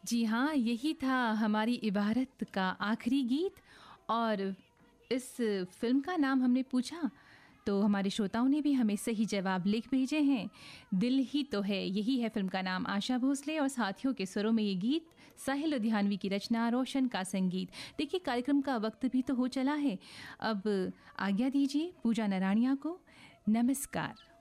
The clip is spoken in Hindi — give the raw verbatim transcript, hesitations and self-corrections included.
जी हाँ, यही था हमारी इबारत का आखिरी गीत। और इस फिल्म का नाम हमने पूछा तो हमारे श्रोताओं ने भी हमें सही जवाब लिख भेजे हैं। दिल ही तो है, यही है फिल्म का नाम। आशा भोसले और साथियों के स्वरों में ये गीत, साहिल लुधियानवी की रचना, रोशन का संगीत। देखिए कार्यक्रम का वक्त भी तो हो चला है, अब आज्ञा दीजिए पूजा नराणिया को। नमस्कार।